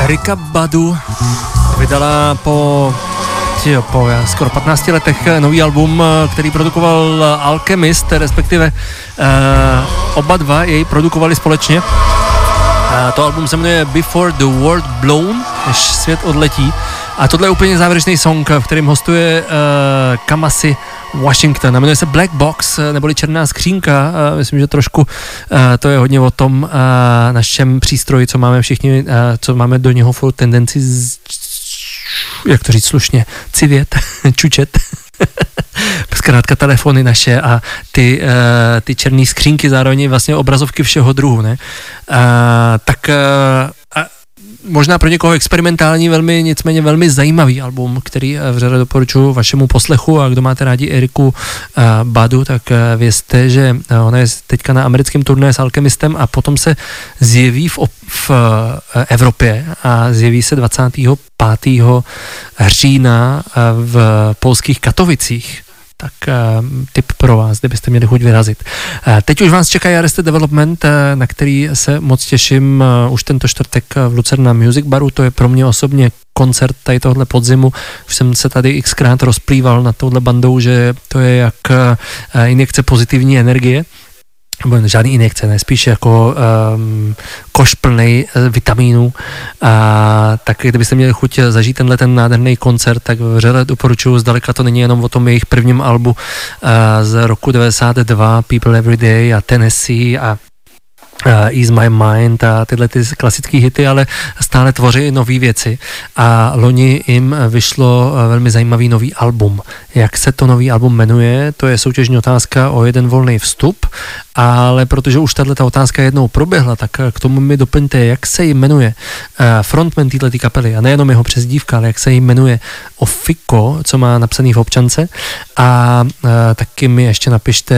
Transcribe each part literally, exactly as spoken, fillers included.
Erykah Badu vydala po, tyjo, po skoro patnácti letech nový album, který produkoval Alchemist, respektive uh, oba dva jej produkovali společně. Uh, to album se jmenuje Before the World Blown, než svět odletí. A tohle je úplně závěrečný song, v kterém hostuje uh, Kamasi Washington. Jmenuje se Black Box, neboli černá skřínka. Uh, myslím, že trošku uh, to je hodně o tom uh, našem přístroji, co máme všichni, uh, co máme do něho furt tendenci z, jak to říct slušně, civět, čučet. Zkrátka telefony naše a ty, uh, ty černé skřínky, zároveň vlastně obrazovky všeho druhu, ne? Uh, tak uh, a možná pro někoho experimentální, velmi, nicméně velmi zajímavý album, který vřele doporučuji vašemu poslechu, a kdo máte rádi Eriku uh, Badu, tak uh, vězte, že uh, ona je teďka na americkém turné s Alchemistem a potom se zjeví v, v uh, Evropě a zjeví se dvacátého pátého října uh, v polských Katovicích. Tak uh, tip pro vás, kdybyste měli chuť vyrazit. Uh, teď už vás čeká Arrested Development, uh, na který se moc těším uh, už tento čtvrtek v Lucerna Music Baru. To je pro mě osobně koncert tady tohle podzimu. Už jsem se tady xkrát rozplýval nad touhle bandou, že to je jak uh, injekce pozitivní energie. Žádný injekce, ne, spíš jako um, koš plnej uh, vitamínů. A tak kdybyste měli chuť zažít tenhle ten nádherný koncert, tak vřele doporučuji, zdaleka to není jenom o tom jejich prvním albu uh, z roku devadesát dva, People Every Day a Tennessee a Uh, Ease My Mind a tyhle ty klasické hity, ale stále tvoří nové věci. A loni jim vyšlo uh, velmi zajímavý nový album. Jak se to nový album jmenuje, to je soutěžní otázka o jeden volný vstup, ale protože už tato otázka jednou proběhla, tak k tomu mi doplňte, jak se jim jmenuje uh, frontman této kapely, a nejenom jeho přezdívka, ale jak se jim jmenuje Ofiko, co má napsaný v občance, a uh, taky mi ještě napište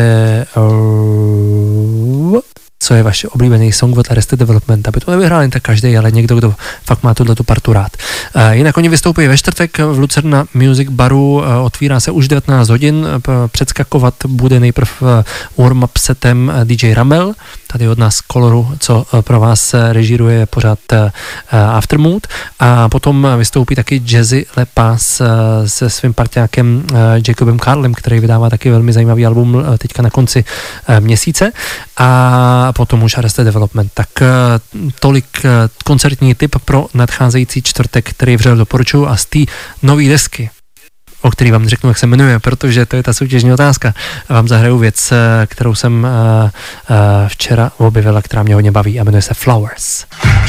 uh, co je vaše oblíbený song od Arrested Development, aby to nevyhrál jen tak každý, ale někdo, kdo fakt má tuto partu rád. Uh, jinak oni vystoupí ve čtvrtek v Lucerna Music Baru, uh, otvírá se už devatenáct hodin, předskakovat bude nejprv uh, warm-up setem uh, D J Ramel, tady od nás z Coloru, co uh, pro vás uh, režíruje pořád uh, Aftermood, a potom vystoupí taky Jazzy Lepas uh, se svým parťákem uh, Jacobem Carlem, který vydává taky velmi zajímavý album uh, teďka na konci uh, měsíce, a potom už Arrested Development. Tak uh, tolik uh, koncertní tip pro nadcházející čtvrtek, který vřele doporučuji, a z té nový desky, o který vám řeknu, jak se jmenuje, protože to je ta soutěžní otázka, vám zahraju věc, kterou jsem uh, uh, včera objevila, která mě hodně baví, a jmenuje se Flowers.